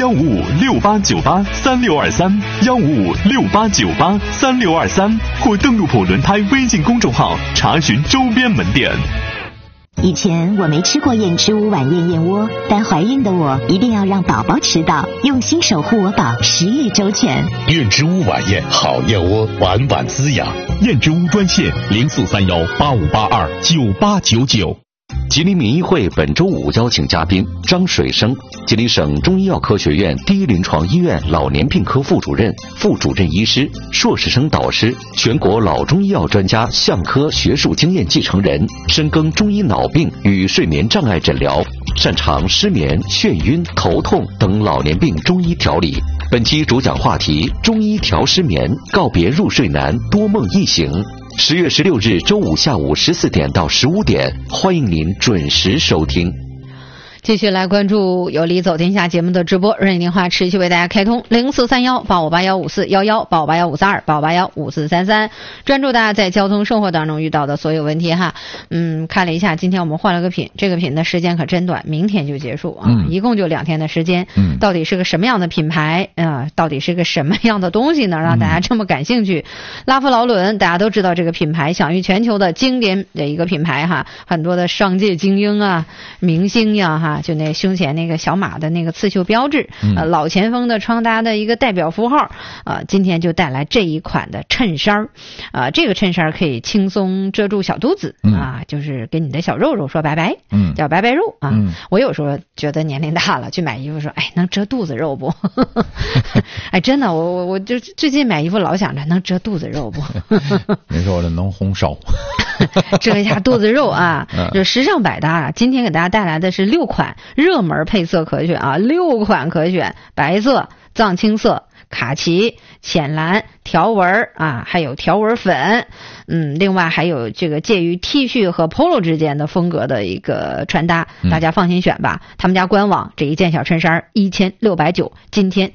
15568983623，15568983623，或登录普轮胎微信公众号查询周边门店。 以前我没吃过燕之屋晚宴燕窝，但怀孕的我一定要让宝宝吃到，用心守护我宝，10亿周全。 燕之屋晚宴好燕窝，晚晚滋养。 燕之屋专线043185829899。 吉林民医会本周5邀请嘉宾张水生，吉林省中医药科学院第一临床医院老年病科副主任、副主任医师、硕士生导师，全国老中医药专家相科学术经验继承人，深耕中医脑病与睡眠障碍诊疗，擅长失眠、眩晕、头痛等老年病中医调理。本期主讲话题：中医调失眠，告别入睡难，多梦易醒。10月16日周五下午14点到15点，欢迎您准时收听。 继续来关注有理走天下节目的直播，热线电话持续为大家开通04318581541188153288155433，专注大家在交通生活当中遇到的所有问题哈。看了一下，今天我们换了个品，这个品的时间可真短，明天就结束啊，一共就2天的时间。到底是个什么样的品牌到底是个什么样的东西呢？让大家这么感兴趣？拉夫劳伦大家都知道这个品牌，享誉全球的经典的一个品牌哈，很多的商界精英啊、明星呀哈。就那胸前那个小马的那个刺绣标志，老前锋的穿搭的一个代表符号，今天就带来这一款的衬衫，这个衬衫可以轻松遮住小肚子，就是跟你的小肉肉说拜拜，叫拜拜肉啊。我有时候觉得年龄大了去买衣服说，哎，能遮肚子肉不？哎，真的，我就最近买衣服老想着能遮肚子肉不？ 没说的能红烧， 遮一下肚子肉啊，就时尚百搭。今天给大家带来的是6款热门配色可选啊，6款可选：白色、藏青色、卡其、浅蓝、条纹啊，还有条纹粉。另外还有这个介于 T 恤和 Polo 之间的风格的一个穿搭，大家放心选吧。他们家官网这一件小衬衫1690，今天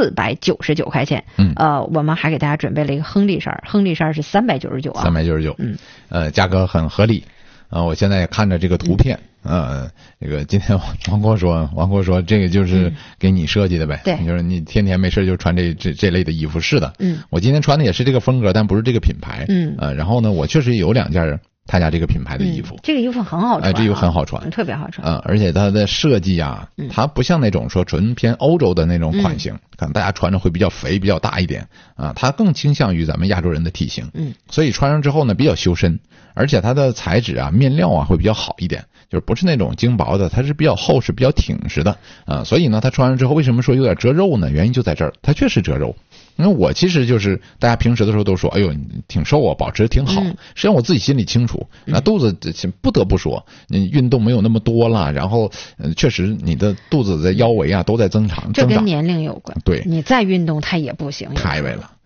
499块钱。我们还给大家准备了一个亨利衫，亨利衫是399啊，399。 价格很合理。我现在也看着这个图片。这个今天王国说这个就是给你设计的呗，对，就是你天天没事就穿这类的衣服。是的，我今天穿的也是这个风格，但不是这个品牌。然后呢，我确实有2件他家这个品牌的衣服， 这个衣服很好穿， 这衣服很好穿， 特别好穿。 而且它的设计啊，它不像那种说纯偏欧洲的那种款型，可能大家穿着会比较肥、比较大一点啊，它更倾向于咱们亚洲人的体型。所以穿上之后呢，比较修身，而且它的材质啊、面料啊会比较好一点，就是不是那种精薄的，它是比较厚实、比较挺实的啊。所以呢，它穿上之后为什么说有点遮肉呢？原因就在这儿，它确实遮肉。因为我其实就是大家平时的时候都说，哎呦，你挺瘦啊，保持挺好。实际上我自己心里清楚，那肚子不得不说，你运动没有那么多了，然后确实你的肚子的腰围啊都在增长。 这跟年龄有关。 对， 你再运动它也不行。 太为了。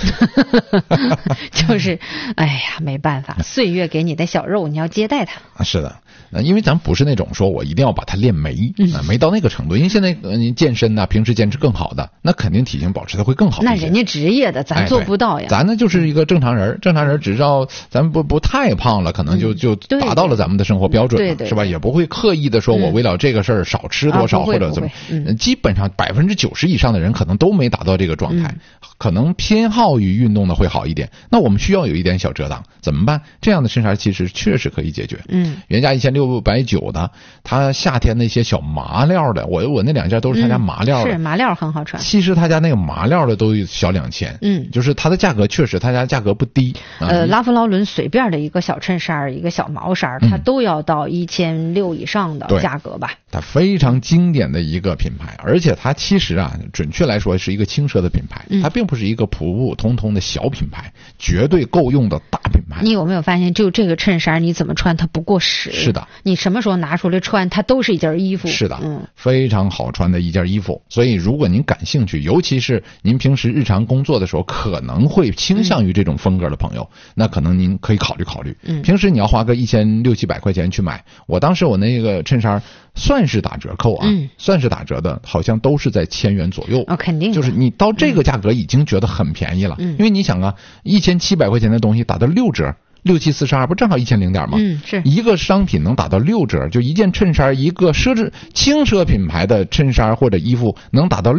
就是哎呀，没办法，岁月给你的小肉你要接待它。 是的，因为咱不是那种说我一定要把它练没，没到那个程度。因为现在你健身啊，平时坚持更好的，那肯定体型保持的会更好一些。 那人家职业的，咱做不到呀。 咱呢就是一个正常人只要咱不太胖了，可能就达到了咱们的生活标准了，是吧？也不会刻意的说我为了这个事儿少吃多少或者怎么。基本上90%以上的人可能都没达到这个状态，可能偏好于运动的会好一点。那我们需要有一点小遮挡，怎么办？这样的衬衫其实确实可以解决。原价1690的，它夏天那些小麻料的，我那2件都是他家麻料的， 是麻料很好穿。 其实他家那个麻料的都小2000，就是它的价格确实他家价格不低。 拉夫劳伦随便的一个小衬衫、一个小毛衫，它都要到1600以上的价格吧。 它非常经典的一个品牌，而且它其实啊，准确来说是一个轻奢的品牌，它并不是一个普普通通的小品牌，绝对够用的大品牌。 你有没有发现，就这个衬衫你怎么穿它不过时？ 是的， 你什么时候拿出来穿，它都是一件衣服。 是的，非常好穿的一件衣服。所以如果您感兴趣，尤其是您平时日常工作的时候可能会倾向于这种风格的朋友，那可能您可以考虑考虑。平时你要花个1600-700块钱去买，当时我那个衬衫算是打折扣啊，算是打折的，好像都是在1000元左右。 肯定就是你到这个价格已经觉得很便宜了。因为你想啊，1700块钱的东西打到6折，6、7、42，不正好1000点吗？ 是一个商品能打到6折，就一件衬衫，一个轻奢品牌的衬衫或者衣服能打到